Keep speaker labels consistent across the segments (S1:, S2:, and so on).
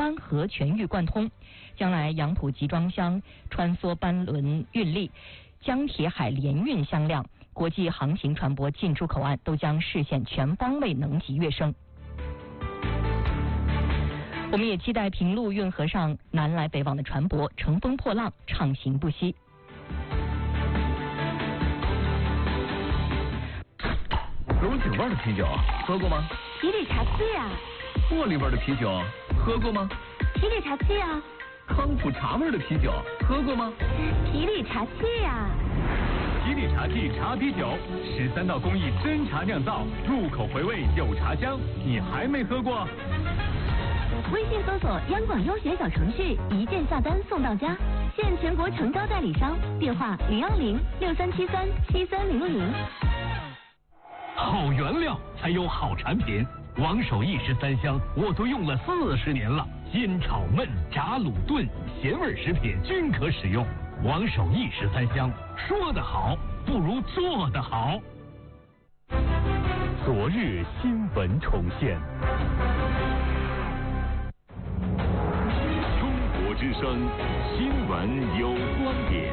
S1: 湾河全域贯通。将来洋土集装箱穿梭班轮运力，江铁海联运相谅，国际航行船舶进出口岸都将实现全方位能级跃升。我们也期待平陆运河上南来北往的船舶乘风破浪，畅行不息。
S2: 龙井味的啤酒喝过吗？
S3: 皮里茶气呀。
S2: 茉莉味的啤酒喝过吗？
S3: 皮里茶气呀。
S2: 康普茶味的啤酒喝过吗？
S3: 皮里茶气呀。
S4: 皮里茶气茶啤酒，13道工艺真茶酿造，入口回味有茶香。你还没喝过？
S3: 微信搜索央广优选小程序，一键下单送到家，现全国成交代理商，电话02063737300。
S5: 好原料才有好产品，王守义13香我都用了40年了，煎炒焖炸卤炖咸味食品均可使用。王守义13香，说得好不如做得好。
S4: 昨日新闻重现，
S6: 中国之声新闻有观点。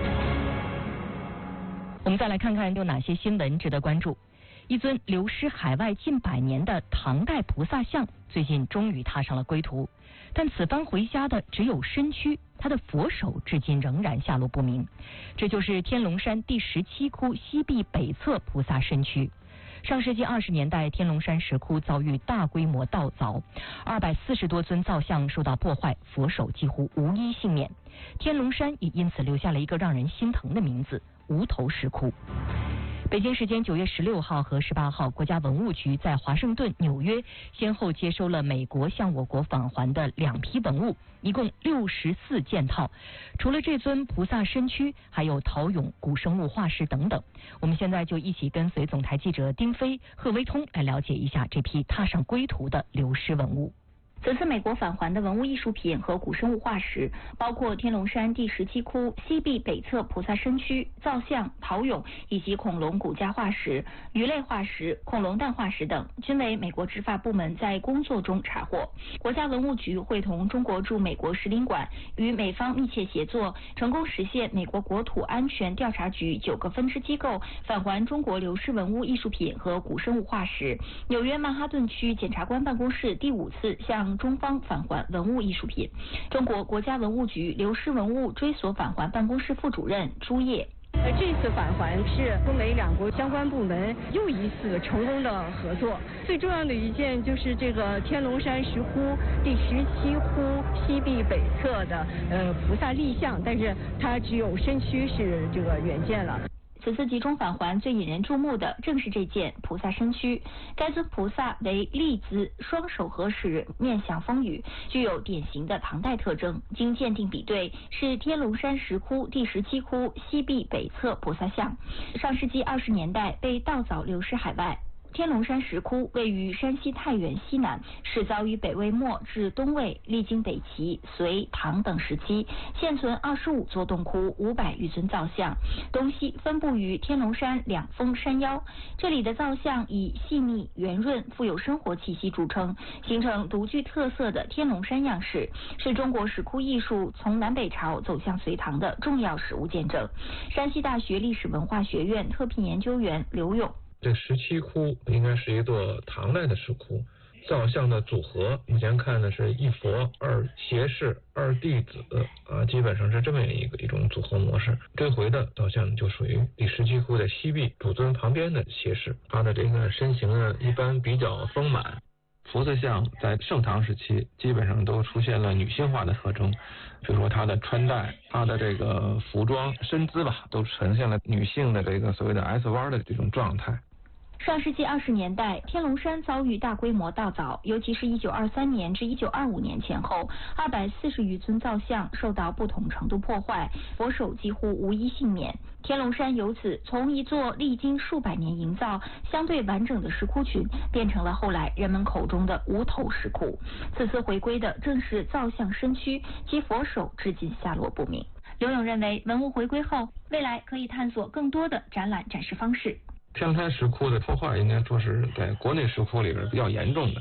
S1: 我们再来看看有哪些新闻值得关注。一尊流失海外近100年的唐代菩萨像，最近终于踏上了归途，但此番回家的只有身躯，他的佛手至今仍然下落不明。这就是天龙山第17窟西壁北侧菩萨身躯。上世纪20年代，天龙山石窟遭遇大规模盗凿，240多尊造像受到破坏，佛手几乎无一幸免。天龙山也因此留下了一个让人心疼的名字——无头石窟。北京时间9月16号和18号，国家文物局在华盛顿、纽约先后接收了美国向我国返还的2批文物，一共64件套。除了这尊菩萨身躯，还有陶俑、古生物化石等等。我们现在就一起跟随总台记者丁飞、贺威通来了解一下这批踏上归途的流失文物。
S7: 此次美国返还的文物艺术品和古生物化石，包括天龙山第17窟西壁北侧菩萨身躯、造像、陶俑以及恐龙骨架化石、鱼类化石、恐龙蛋化石等，均为美国执法部门在工作中查获。国家文物局会同中国驻美国使领馆与美方密切协作，成功实现美国国土安全调查局9个分支机构返还中国流失文物艺术品和古生物化石。纽约曼哈顿区检察官办公室第5次向中方返还文物艺术品。中国国家文物局流失文物追索返还办公室副主任朱烨。
S8: 这次返还是中美2国相关部门又一次成功的合作。最重要的一件就是这个天龙山石窟第17窟西壁北侧的菩萨立像，但是它只有身躯是这个原件了。
S7: 此次集中返还最引人注目的正是这件菩萨身躯。该尊菩萨为立姿，双手合十，面向风雨，具有典型的唐代特征。经鉴定比对，是天龙山石窟第17窟西壁北侧菩萨像。上世纪20年代被盗凿流失海外。天龙山石窟位于山西太原西南，始凿于北魏末至东魏，历经北齐、隋、唐等时期，现存25座洞窟，500余尊造像，东西分布于天龙山2峰山腰。这里的造像以细腻、圆润、富有生活气息著称，形成独具特色的天龙山样式，是中国石窟艺术从南北朝走向隋唐的重要实物见证。山西大学历史文化学院特聘研究员刘勇。
S9: 这17窟应该是一座唐代的石窟，造像的组合目前看的是1佛2胁侍2弟子基本上是这么一种组合模式。这回的造像就属于第17窟的西壁主尊旁边的胁侍，他的这个身形呢一般比较丰满。菩萨像在盛唐时期基本上都出现了女性化的特征，比如说她的穿戴、她的这个服装、身姿吧，都呈现了女性的这个所谓的 S 弯的这种状态。
S7: 上世纪20年代，天龙山遭遇大规模盗凿，尤其是1923年至1925年前后，240余尊造像受到不同程度破坏，佛手几乎无一幸免。天龙山由此从一座历经数百年营造、相对完整的石窟群，变成了后来人们口中的无头石窟。此次回归的正是造像身躯，其佛手至今下落不明。刘勇认为，文物回归后，未来可以探索更多的展览展示方式。
S9: 天龙山石窟的破坏应该说是在国内石窟里边比较严重的，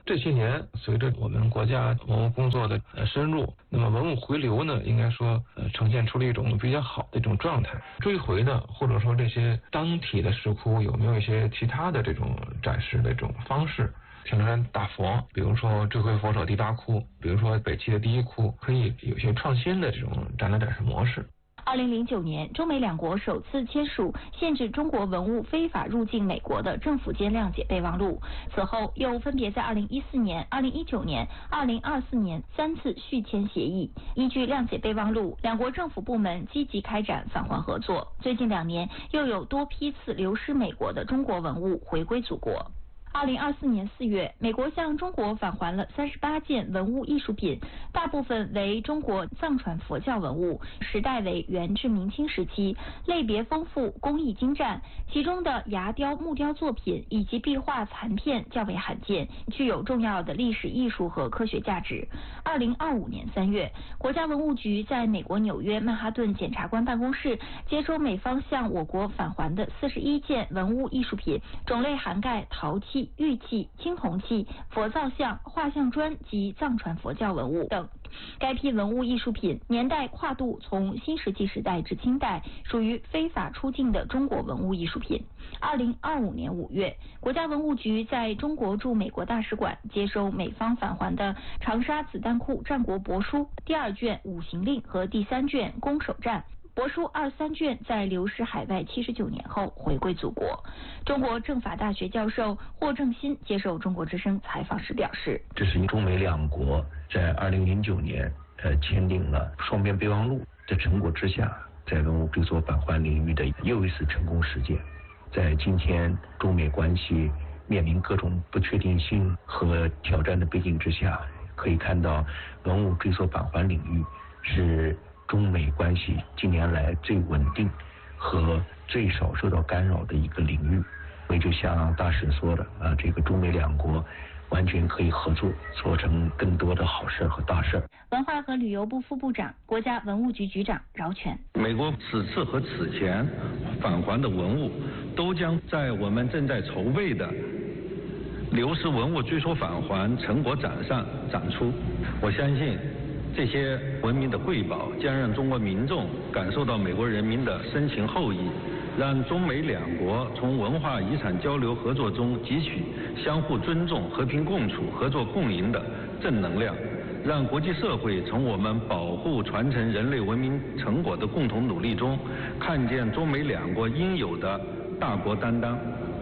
S9: 这些年随着我们国家文物工作的深入，那么文物回流呢，应该说呈现出了一种比较好的一种状态。追回的或者说这些当体的石窟有没有一些其他的这种展示的这种方式？天龙山大佛，比如说追回佛手第8窟，比如说北齐的第1窟，可以有些创新的这种展览展示模式。
S7: 2009年，中美两国首次签署限制中国文物非法入境美国的政府间谅解备忘录。此后，又分别在2014年、2019年、2024年3次续签协议。依据谅解备忘录，两国政府部门积极开展返还合作。最近2年，又有多批次流失美国的中国文物回归祖国。2024年4月，美国向中国返还了38件文物艺术品，大部分为中国藏传佛教文物，时代为元至明清时期，类别丰富，工艺精湛，其中的牙雕、木雕作品以及壁画残片较为罕见，具有重要的历史艺术和科学价值。2025年3月，国家文物局在美国纽约曼哈顿检察官办公室接收美方向我国返还的41件文物艺术品，种类涵盖陶器、玉器、青铜器、佛造像、画像砖及藏传佛教文物等。该批文物艺术品年代跨度从新石器时代至清代，属于非法出境的中国文物艺术品。2025年5月，国家文物局在中国驻美国大使馆接收美方返还的长沙子弹库战国帛书第2卷五行令和第3卷攻守战。帛书23卷在流失海外79年后回归祖国。中国政法大学教授霍正新接受中国之声采访时表示，
S10: 这是中美两国在2009年签订了双边备忘录的成果之下，在文物追索返还领域的又一次成功实践。在今天中美关系面临各种不确定性和挑战的背景之下，可以看到文物追索返还领域是中美关系近年来最稳定和最少受到干扰的一个领域。所以就像大使说的这个中美两国完全可以合作，做成更多的好事和大事。
S7: 文化和旅游部副部长、国家文物局局长饶全：
S11: 美国此次和此前返还的文物，都将在我们正在筹备的流失文物追索返还成果展上展出。我相信这些文明的瑰宝将让中国民众感受到美国人民的深情厚谊，让中美两国从文化遗产交流合作中汲取相互尊重、和平共处、合作共赢的正能量，让国际社会从我们保护传承人类文明成果的共同努力中，看见中美两国应有的大国担当。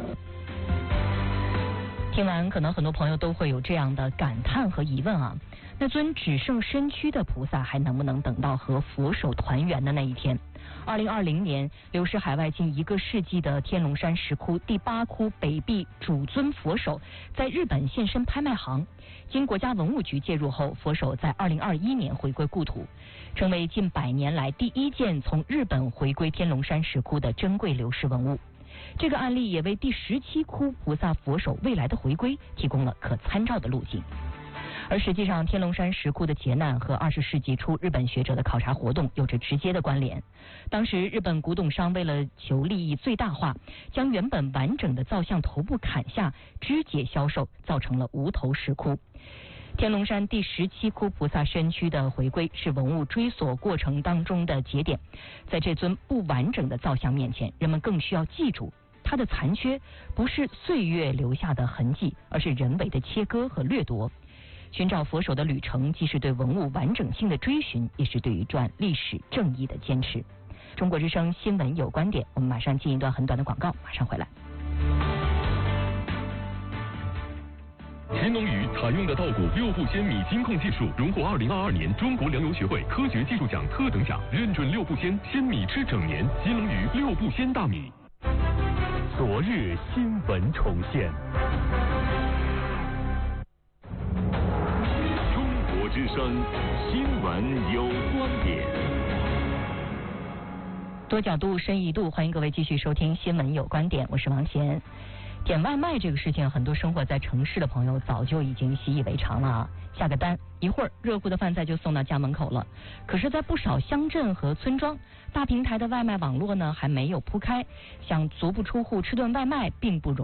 S1: 听完，可能很多朋友都会有这样的感叹和疑问啊。那尊只剩身躯的菩萨还能不能等到和佛手团圆的那一天？2020年流失海外近1个世纪的天龙山石窟第8窟北壁主尊佛手在日本现身拍卖行，经国家文物局介入后，佛手在2021年回归故土，成为近100年来第1件从日本回归天龙山石窟的珍贵流失文物。这个案例也为第17窟菩萨佛手未来的回归提供了可参照的路径。而实际上，天龙山石窟的劫难和20世纪初日本学者的考察活动有着直接的关联。当时日本古董商为了求利益最大化，将原本完整的造像头部砍下，肢解销售，造成了无头石窟。天龙山第17窟菩萨身躯的回归是文物追索过程当中的节点。在这尊不完整的造像面前，人们更需要记住它的残缺不是岁月留下的痕迹，而是人为的切割和掠夺。寻找佛手的旅程，既是对文物完整性的追寻，也是对于一段历史正义的坚持。中国之声新闻有观点，我们马上进一段很短的广告，马上回来。
S4: 乾隆鱼采用的稻谷6步鲜米金控技术，荣获2022年中国粮油学会科学技术奖特等奖，认准6步鲜米吃整年。金龙鱼6步鲜大米。
S5: 昨日新闻重现。
S6: 之声新闻有观点，
S1: 多角度深一度，欢迎各位继续收听新闻有观点，我是王贤。点外卖这个事情，很多生活在城市的朋友早就已经习以为常了啊，下个单一会儿热乎的饭菜就送到家门口了。可是在不少乡镇和村庄，大平台的外卖网络呢还没有铺开，想足不出户吃顿外卖并不容易。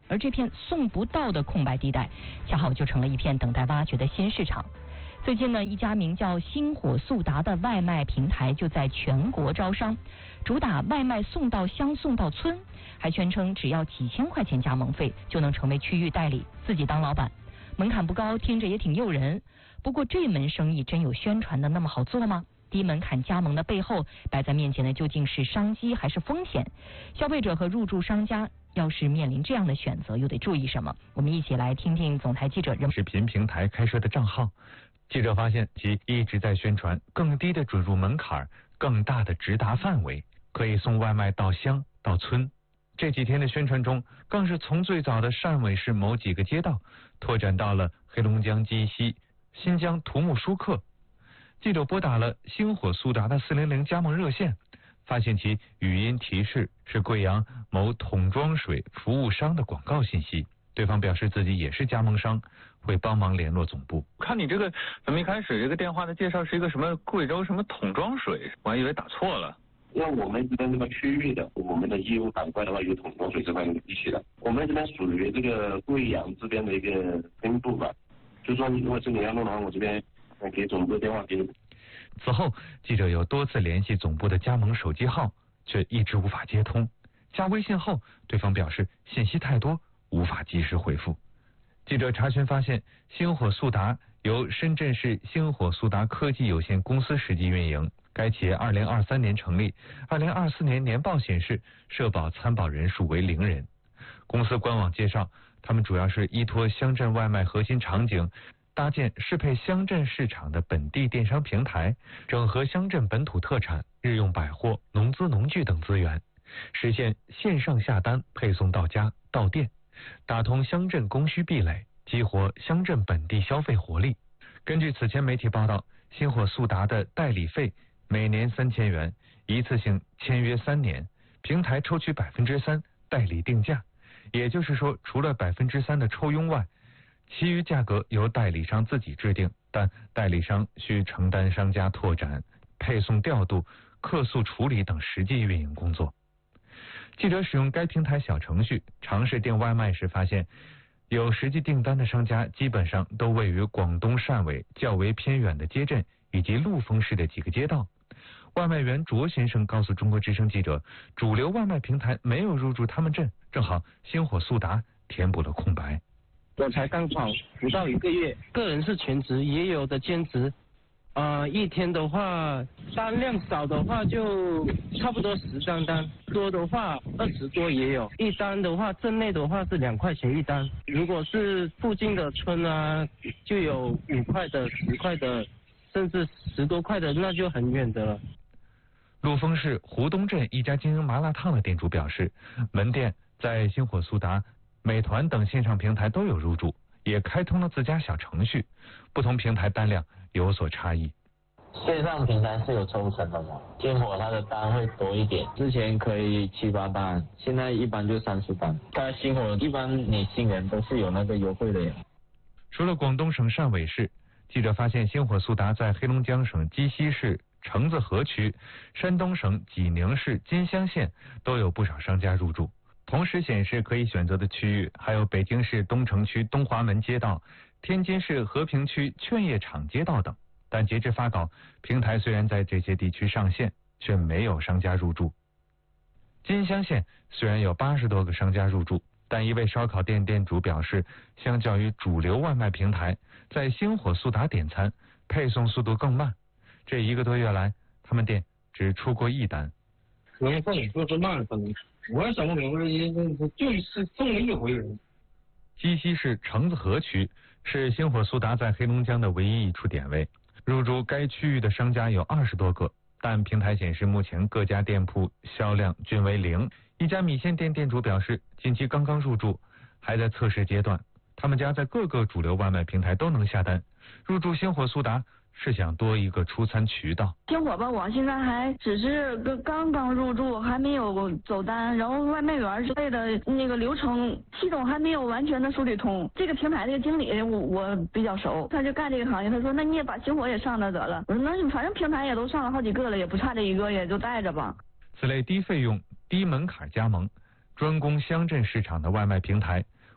S1: 而这片送不到的空白地带，恰好就成了一片等待挖掘的新市场。最近呢，一家名叫星火速达的外卖平台就在全国招商，主打外卖送到乡送到村，还宣称只要几千块钱加盟费就能成为区域代理，自己当老板，门槛不高，听着也挺诱人。不过这门生意真有宣传的那么好做吗？低门槛加盟的背后摆在面前的究竟是商机还是风险？消费者和入驻商家要是面临这样的选择，又得注意什么？我们一起来听听总台记者
S12: 视频平台开设的账号。记者发现其一直在宣传更低的准入门槛、更大的直达范围，可以送外卖到乡到村。这几天的宣传中，更是从最早的汕尾市某几个街道拓展到了黑龙江鸡西、新疆土木舒克。记者拨打了星火速达的400加盟热线，发现其语音提示是贵阳某桶装水服务商的广告信息。对方表示自己也是加盟商，会帮忙联络总部。
S2: 看你这个怎么一开始这个电话的介绍是一个什么贵州什么桶装水，我还以为打错了。
S10: 因为我们这边这个区域的，我们的业务板块的话有桶装水这块地区的，我们这边属于这个贵阳这边的一个分部吧。就说如果是你要弄的话，我这边给总部的电话给你。
S12: 此后，记者有多次联系总部的加盟手机号，却一直无法接通。加微信后，对方表示信息太多，无法及时回复。记者查询发现，星火速达由深圳市星火速达科技有限公司实际运营。该企业2023年成立，2024年年报显示社保参保人数为0人。公司官网介绍，他们主要是依托乡镇外卖核心场景，搭建适配乡镇市场的本地电商平台，整合乡镇本土特产、日用百货、农资农具等资源，实现线上下单配送到家到店，打通乡镇供需壁垒，激活乡镇本地消费活力。根据此前媒体报道，星火速达的代理费每年3000元，一次性签约3年，平台抽取3%代理定价，也就是说，除了3%的抽佣外，其余价格由代理商自己制定，但代理商需承担商家拓展、配送调度、客诉处理等实际运营工作。记者使用该平台小程序尝试订外卖时发现，有实际订单的商家基本上都位于广东汕尾较为偏远的街镇以及陆丰市的几个街道。外卖员卓先生告诉中国之声记者，主流外卖平台没有入驻他们镇，正好星火速达填补了空白。
S13: 我才刚好不到1个月，个人是全职，也有的兼职。一天的话，单量少的话就差不多10张单，多的话20多也有。一单的话，镇内的话是2块钱一单，如果是附近的村啊，就有5块的、10块的，甚至10多块的，那就很远的了。
S12: 陆丰市湖东镇一家经营麻辣烫的店主表示，门店在星火速达、美团等线上平台都有入驻，也开通了自家小程序，不同平台单量有所差异。
S14: 线上平台是有抽成的嘛？星火它的单会多一点，之前可以7、8单，现在一般就30单。它星火一般你新人都是有那个优惠的呀。
S12: 除了广东省汕尾市，记者发现星火速达在黑龙江省鸡西市橙子河区、山东省济宁市金乡县都有不少商家入驻。同时显示可以选择的区域还有北京市东城区东华门街道、天津市和平区劝业场街道等。但截至发稿，平台虽然在这些地区上线，却没有商家入驻。金乡县虽然有80多个商家入驻，但一位烧烤店店主表示，相较于主流外卖平台，在星火速达点餐配送速度更慢。这1个多月来，他们店只出过1单。
S15: 配送就是慢，我也想不明白，就是送了1回人。
S12: 鸡西市橙子河区是星火速达在黑龙江的唯一一处点位，入驻该区域的商家有20多个，但平台显示目前各家店铺销量均为0。一家米线店店主表示，近期刚刚入驻，还在测试阶段。他们家在各个主流外卖平台都能下单，入驻星火速达是想多一个出餐渠道。
S16: 星火吧，我现在还只是刚刚入驻，还没有走单，然后外卖员之类的那个流程系统还没有完全的梳理通。这个平台这个经理我比较熟，他就干这个行业，他说那你也把星火也上了得了。我说那反正平台也都上了好几个了，也不差这1个，也就带着吧。
S12: 此类低费用、低门槛加盟、专攻乡镇市场的外卖平台，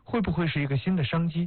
S12: 会不会是一个新的商机？